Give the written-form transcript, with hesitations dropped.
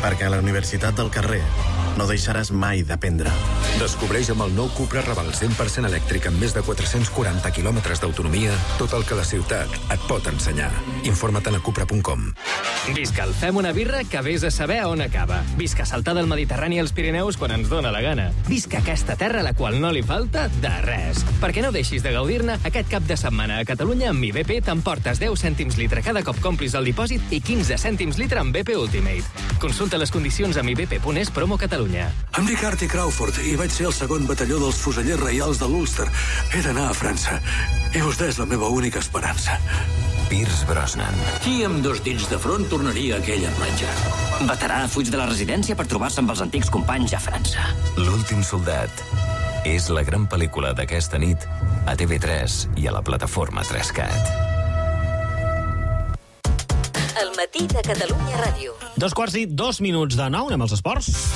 Perquè a la Universitat del Carrer no deixaràs mai d'aprendre. Descobreix amb el nou Cupra Raval 100% elèctric amb més de 440 quilòmetres d'autonomia tot el que la ciutat et pot ensenyar. Informa't a cupra.com. Visca el Fem una birra que vés a saber on acaba. Visca saltar del Mediterrani als Pirineus quan ens dóna la gana. Visca aquesta terra a la qual no li falta de res. Perquè no deixis de gaudir-ne, aquest cap de setmana a Catalunya amb IBP t'emportes 10 cèntims litre cada cop complis el dipòsit i 15 cèntims litre amb BP Ultimate. Consulta les condicions amb ibp.es promo Catalunya. Em dic Artie Crawford i vaig ser el segon batalló dels fusellers reials de l'Ulster. He d'anar a França i vostè és la meva única esperança. Pierce Brosnan. Qui amb 2 dits de front tornaria a aquella platja? Veterà fuig de la residència per trobar-se amb els antics companys a França. L'últim soldat. És la gran pel·lícula d'aquesta nit a TV3 i a la plataforma 3CAT. El matí de Catalunya Ràdio. 2:02 de 9, anem als esports.